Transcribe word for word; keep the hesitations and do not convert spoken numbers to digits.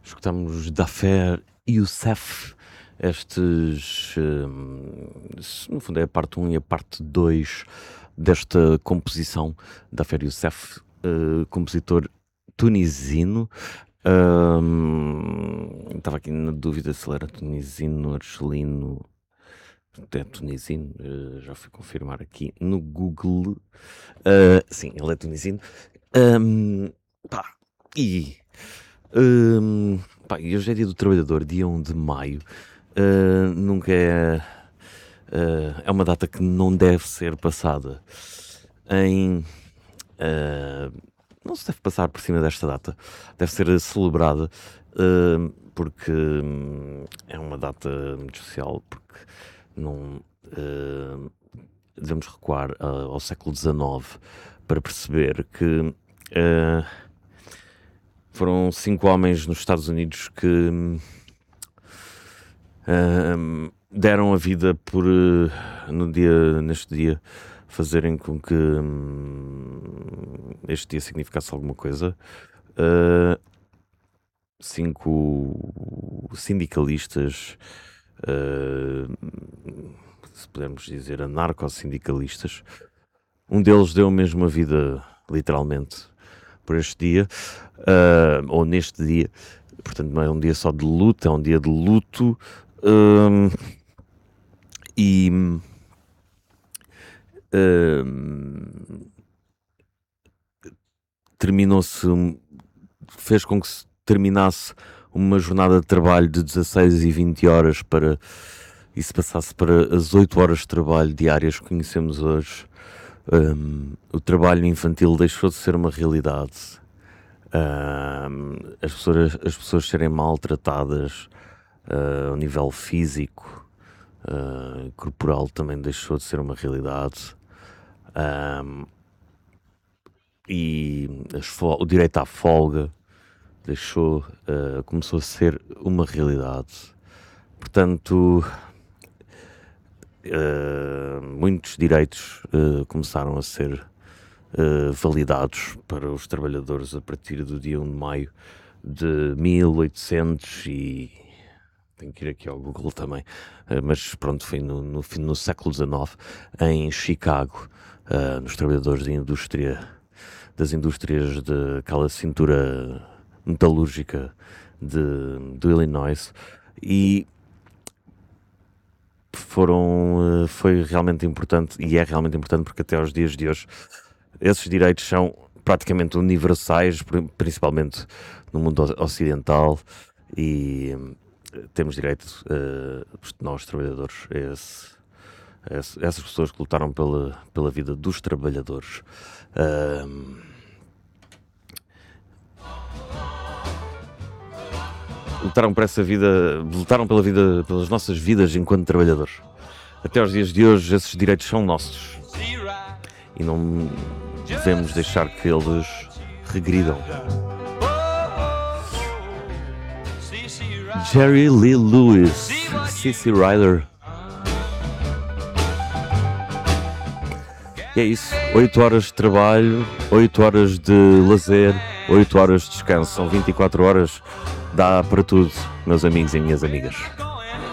Escutamos Dafer Youssef, estes, hum, no fundo é a parte um e a parte dois desta composição. Dafer Youssef, uh, compositor tunisino. Hum, estava aqui na dúvida se ele era tunisino, argelino, é tunisino, uh, já fui confirmar aqui no Google. Uh, sim, ele é tunisino. Um, pá, e, um, pá, e hoje é dia do trabalhador, dia um de maio. Uh, nunca é. Uh, é uma data que não deve ser passada em. Uh, não se deve passar por cima desta data, deve ser celebrada, uh, porque hum, é uma data muito especial, porque não uh, devemos recuar uh, ao século dezenove para perceber que uh, foram cinco homens nos Estados Unidos que uh, deram a vida por, uh, no dia, neste dia, fazerem com que hum, este dia significasse alguma coisa. Uh, cinco sindicalistas, uh, se pudermos dizer anarco-sindicalistas. Um deles deu mesmo a vida, literalmente, por este dia, uh, ou neste dia. Portanto, não é um dia só de luta, é um dia de luto. Uh, e... Uh, terminou-se, fez com que se terminasse uma jornada de trabalho de dezasseis e vinte horas para, e se passasse para as oito horas de trabalho diárias que conhecemos hoje. Um, o trabalho infantil deixou de ser uma realidade. Um, as, pessoas, as pessoas serem maltratadas uh, ao nível físico, uh, corporal, também deixou de ser uma realidade. Um, e as o direito à folga deixou, uh, começou a ser uma realidade. Portanto, uh, muitos direitos uh, começaram a ser uh, validados para os trabalhadores a partir do dia um de maio de mil e oitocentos e... tenho que ir aqui ao Google também, uh, mas pronto, foi no, no, no século dezenove, em Chicago, uh, nos trabalhadores da indústria, das indústrias daquela cintura metalúrgica de, do Illinois, e foram, foi realmente importante, e é realmente importante porque até aos dias de hoje esses direitos são praticamente universais, principalmente no mundo ocidental, e temos direito, uh, nós trabalhadores, a, esse, a essas pessoas que lutaram pela, pela vida dos trabalhadores. Uh, lutaram por essa vida, lutaram pela vida, pelas nossas vidas enquanto trabalhadores. Até aos dias de hoje esses direitos são nossos e não devemos deixar que eles regridam. Jerry Lee Lewis, Cici Rider. E é isso, oito horas de trabalho, oito horas de lazer, oito horas de descanso, são vinte e quatro horas, dá para tudo, meus amigos e minhas amigas.